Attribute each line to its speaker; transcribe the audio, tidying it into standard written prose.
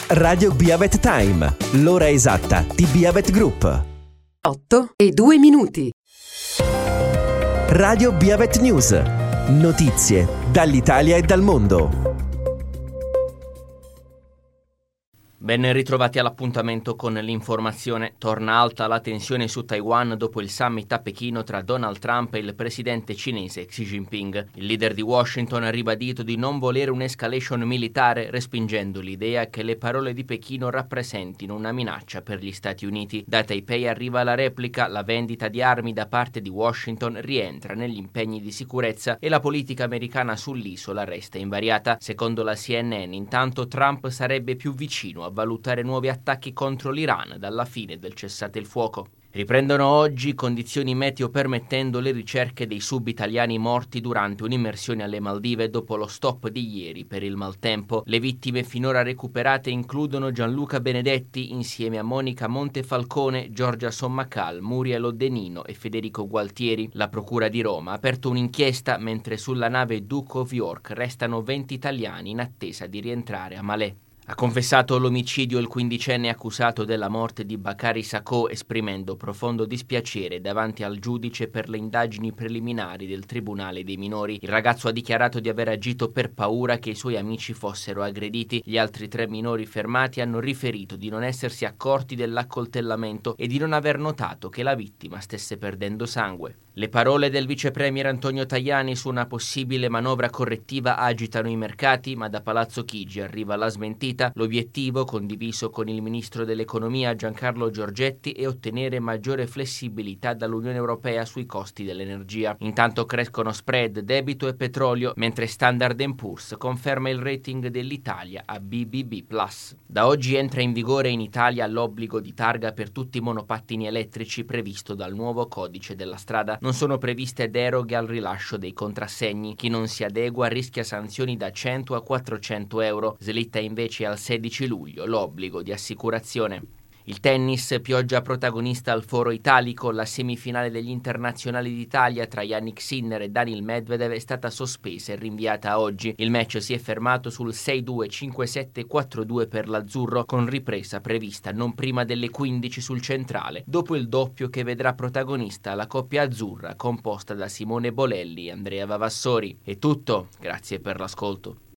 Speaker 1: Radio Biavet Time, l'ora esatta di Biavet Group.
Speaker 2: 8:02.
Speaker 1: Radio Biavet News, notizie dall'Italia e dal mondo.
Speaker 3: Ben ritrovati all'appuntamento con l'informazione. Torna alta la tensione su Taiwan dopo il summit a Pechino tra Donald Trump e il presidente cinese Xi Jinping. Il leader di Washington ha ribadito di non volere un'escalation militare, respingendo l'idea che le parole di Pechino rappresentino una minaccia per gli Stati Uniti. Da Taipei arriva la replica: la vendita di armi da parte di Washington rientra negli impegni di sicurezza e la politica americana sull'isola resta invariata. Secondo la CNN, intanto Trump sarebbe più vicino a valutare nuovi attacchi contro l'Iran dalla fine del cessate il fuoco. Riprendono oggi, condizioni meteo permettendo, le ricerche dei sub-italiani morti durante un'immersione alle Maldive dopo lo stop di ieri per il maltempo. Le vittime finora recuperate includono Gianluca Benedetti insieme a Monica Montefalcone, Giorgia Sommacal, Muriel Odenino e Federico Gualtieri. La Procura di Roma ha aperto un'inchiesta, mentre sulla nave Duke of York restano 20 italiani in attesa di rientrare a Malé. Ha confessato l'omicidio il quindicenne accusato della morte di Bakary Sacco, esprimendo profondo dispiacere davanti al giudice per le indagini preliminari del Tribunale dei minori. Il ragazzo ha dichiarato di aver agito per paura che i suoi amici fossero aggrediti. Gli altri 3 minori fermati hanno riferito di non essersi accorti dell'accoltellamento e di non aver notato che la vittima stesse perdendo sangue. Le parole del vice premier Antonio Tajani su una possibile manovra correttiva agitano i mercati, ma da Palazzo Chigi arriva la smentita. L'obiettivo, condiviso con il ministro dell'economia Giancarlo Giorgetti, è ottenere maggiore flessibilità dall'Unione Europea sui costi dell'energia. Intanto crescono spread, debito e petrolio, mentre Standard & Poor's conferma il rating dell'Italia a BBB+. Da oggi entra in vigore in Italia l'obbligo di targa per tutti i monopattini elettrici previsto dal nuovo codice della strada. Non sono previste deroghe al rilascio dei contrassegni. Chi non si adegua rischia sanzioni da 100 a 400 euro. Slitta invece al 16 luglio l'obbligo di assicurazione. Il tennis, pioggia protagonista al Foro Italico. La semifinale degli internazionali d'Italia tra Jannik Sinner e Daniil Medvedev è stata sospesa e rinviata a oggi. Il match si è fermato sul 6-2, 5-7, 4-2 per l'azzurro, con ripresa prevista non prima delle 15 sul centrale, dopo il doppio che vedrà protagonista la coppia azzurra composta da Simone Bolelli e Andrea Vavassori. È tutto, grazie per l'ascolto.